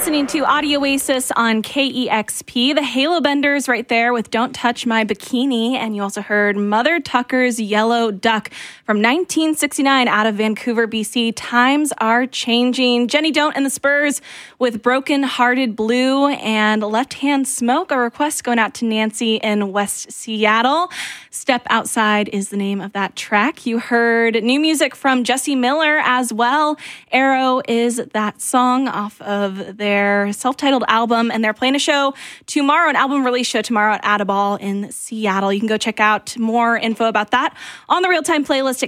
listening to Audio Oasis on KEXP. The Halo Benders right there with Don't Touch My Bikini. And you also heard Mother Tucker's Yellow Duck from 1969 out of Vancouver, BC. Times are changing. Jenny Don't and the Spurs with Broken Hearted Blue and Left Hand Smoke. A request going out to Nancy in West Seattle. Step Outside is the name of that track. You heard new music from Jesse Miller as well. Arrow is that song off of their self-titled album, and they're playing a show tomorrow, an album release show tomorrow at Adaball in Seattle. You can go check out more info about that on the real-time playlist at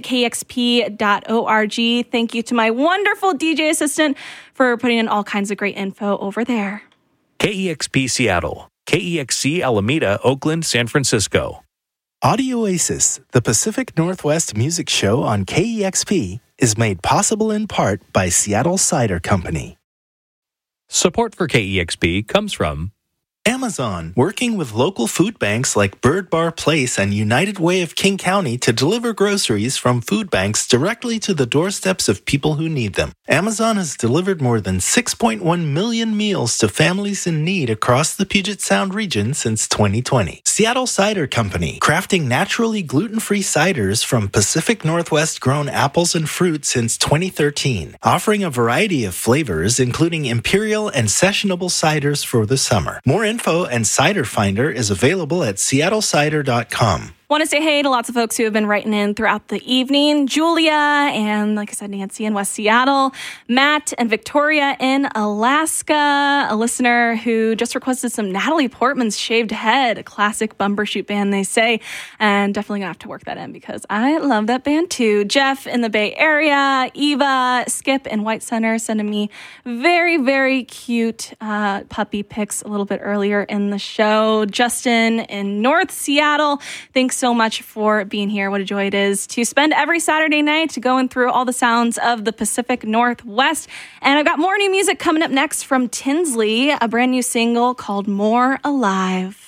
kexp.org. Thank you to my wonderful DJ assistant for putting in all kinds of great info over there. KEXP Seattle, KEXC Alameda, Oakland, San Francisco. Audio Oasis, the Pacific Northwest music show on KEXP, is made possible in part by Seattle Cider Company. Support for KEXP comes from Amazon, working with local food banks like Bird Bar Place and United Way of King County to deliver groceries from food banks directly to the doorsteps of people who need them. Amazon has delivered more than 6.1 million meals to families in need across the Puget Sound region since 2020. Seattle Cider Company, crafting naturally gluten-free ciders from Pacific Northwest grown apples and fruit since 2013, offering a variety of flavors including imperial and sessionable ciders for the summer. More info and Cider Finder is available at seattlecider.com. Want to say hey to lots of folks who have been writing in throughout the evening. Julia and, like I said, Nancy in West Seattle. Matt and Victoria in Alaska. A listener who just requested some Natalie Portman's Shaved Head, a classic Bumbershoot band, they say. And definitely going to have to work that in because I love that band too. Jeff in the Bay Area. Eva, Skip in White Center sending me very, very cute puppy pics a little bit earlier in the show. Justin in North Seattle. Thanks so much for being here. What a joy it is to spend every Saturday night going through all the sounds of the Pacific Northwest. And I've got more new music coming up next from Tinsley, a brand new single called More Alive.